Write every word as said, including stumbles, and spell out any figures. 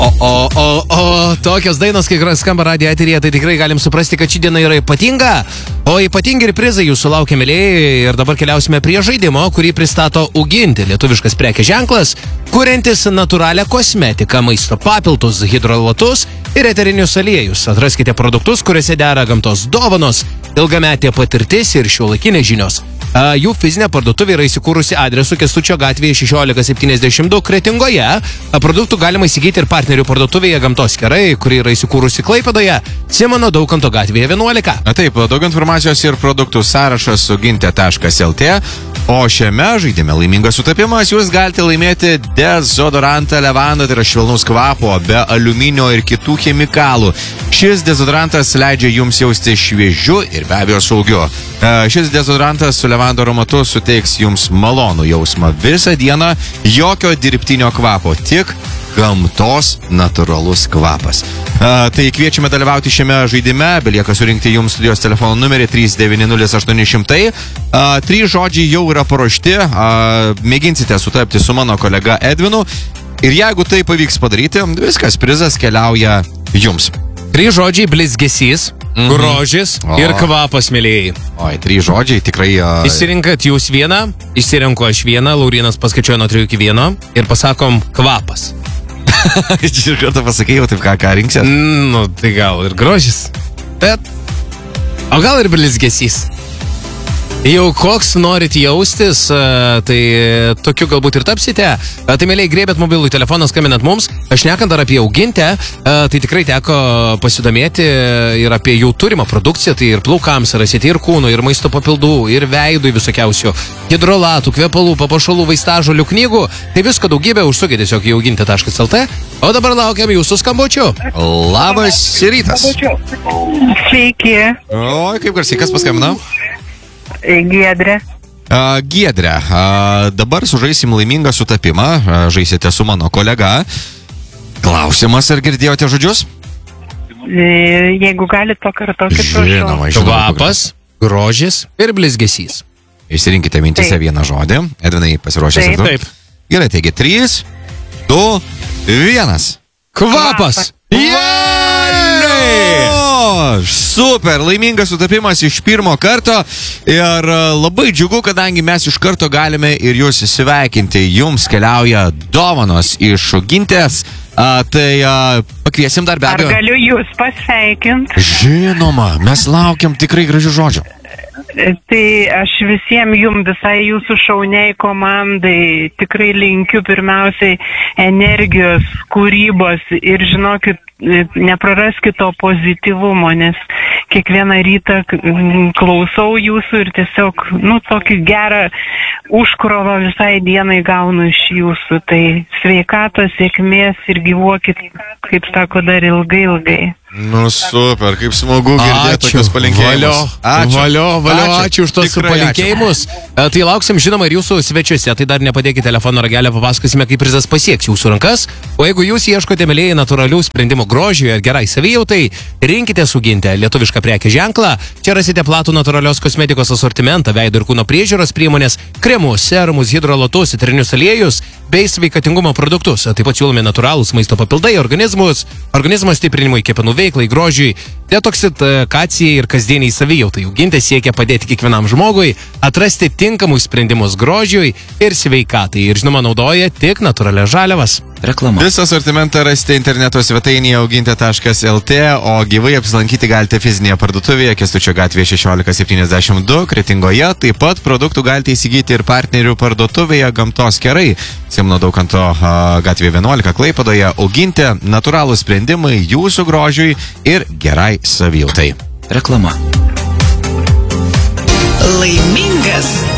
O, o, o, o, tokios dainos, kai skamba radijo eteryje, tai tikrai galim suprasti, kad ši diena yra ypatinga, o ypatingi ir prizai jūsų laukia, mėlyjei, ir dabar keliausime prie žaidimo, kurį pristato Uginti, lietuviškas prekės ženklas, kuriantis natūralią kosmetiką, maisto papildus, hidrolatus ir eterinius aliejus. Atraskite produktus, kuriuose dera gamtos dovanos, ilgametė patirtis ir šiuolaikinės žinios. A, jų fizinė parduotuvė yra įsikūrusi adresu Kęstučio gatvėje šešiolika septyniasdešimt du Kretingoje. A, produktų galima įsigyti ir partnerių parduotuvėje Gamtos kerai, kuri yra įsikūrusi Klaipėdoje, Simono Daukanto gatvėje vienuolika. Na taip, daug informacijos ir produktų sąrašas uginte taškas el tė, o šiame žaidime laimingas sutapimas jūs galite laimėti dezodorantą Levanda, tai yra švelnaus kvapo be aliuminio ir kitų chemikalų. Šis dezodorantas leidžia jums jausti šviežiu ir be abejo saugiu. Šis dezodorantas su levando aromatu suteiks jums malonų jausmą visą dieną, jokio dirbtinio kvapo, tik gamtos natūralus kvapas. A, tai kviečiame dalyvauti šiame žaidime, belieka surinkti jums studijos telefono numerį trys devyni nulis aštuoni šimtai. A, trys žodžiai jau yra paruošti, a, mėginsite sutapti su mano kolega Edvinu ir jeigu tai pavyks padaryti, viskas, prizas keliauja jums. Trys žodžiai: blizgesys, mhm. grožis o. ir kvapas, mėlyjei. Oi, trys žodžiai, tikrai... Uh... Išsirinkat jūs vieną, išsirenku aš vieną, Laurinas paskaičiuoja nuo trijų iki vieno ir pasakom kvapas. Ir kartą pasakėjau, taip ką, ką rinksės? Mm, nu, tai gal ir grožis, bet... O gal ir blizgesys. Jau koks norit jaustis, tai tokiu galbūt ir tapsite. Tai mėlyjei, grėbėt mobilų telefoną, skambinat mums. Aš nekant dar apie Ugintę, tai tikrai teko pasidomėti ir apie jų turimą produkciją. Tai ir plaukams rasite, ir kūnų, ir maisto papildų, ir veidų visokiausių, hidrolatų, kvepalų, papuošalų, vaistažolių, knygų. Tai visko daugybė, užsukite tiesiog į uginte taškas el tė. O dabar laukiam jūsų skambučių. Labas rytas. Sveiki. Oi, kaip garsiai, kas paskambino? Giedrė. Uh, Giedrė, uh, dabar sužaisim laimingą sutapimą, uh, žaisite su mano kolega. Klausimas, ar girdėjote žodžius? Jeigu galite pakartokit, prašau. Žinoma, žinoma. Kvapas, grožis ir blizgesys. Išsirinkite mintise Taip. vieną žodį. Edvinai, pasiruošęs? Taip. Taip. Gerai, taigi, trys, du, vienas. Kvapas! Super, laimingas sutapimas iš pirmo karto ir labai džiugu, kadangi mes iš karto galime ir jūs sveikinti. Jums keliauja dovanos iš Ugintės, a, tai a, pakviesim dar be abejo. Ar galiu jūs pasveikinti? Žinoma, mes laukiam tikrai gražių žodžių. Tai aš visiems jums, visai jūsų šauniai komandai tikrai linkiu pirmiausiai energijos, kūrybos ir žinokit, nepraraskit to pozityvumo, nes kiekvieną rytą klausau jūsų ir tiesiog, nu, tokį gerą užkrovą visai dienai gaunu iš jūsų. Tai sveikatos, sėkmės ir gyvuokit, kaip sako, dar ilgai, ilgai. Nu, super, kaip smagu girdėti tokius palinkėjimus. Ačiū, valio, valio, ačiū, ačiū už tos palinkėjimus. Ačiū. Tai lauksim, žinoma, ir jūsų svečiuose. Tai dar nepadėkite telefono ragelę, papasakosime, kaip prizas pasieks jūsų rankas. O jeigu jūs ieškote, mėlyjei, natūralių sprendimų grožiui ir gerai savijautai, rinkite Ugintę, lietuvišką prekės ženklą. Čia rasite platų natūralios kosmetikos asortimentą, veido ir kūno priežiūros priemonės, kremus, serumus, hidrolatus, eterinius aliejus bei sveikatingumo produktus. Taip pat siūlome natūralūs maisto papildai, organizmus, organizmo stiprinimui, kepenų veiklai, grožiui, detoksikacijai ir kasdieniai savijautai. Ugintė siekia padėti kiekvienam žmogui atrasti tinkamus sprendimus grožiui ir sveikatai. Ir žinoma, naudoja tik natūralias žaliavas. Reklama. Visą asortimentą rasite interneto svetainėje uginte taškas el tė, o gyvai apsilankyti galite fizinėje parduotuvėje Kęstučio gatvėje šešiolika septyniasdešimt du Kretingoje. Taip pat produktų galite įsigyti ir partnerių parduotuvėje Gamtos kerai, Simono Daukanto gatvėje vienuolika Klaipėdoje. Ugintė, natūralūs sprendimai jūsų grožiui ir gerai savijautai. Reklama. Laimingas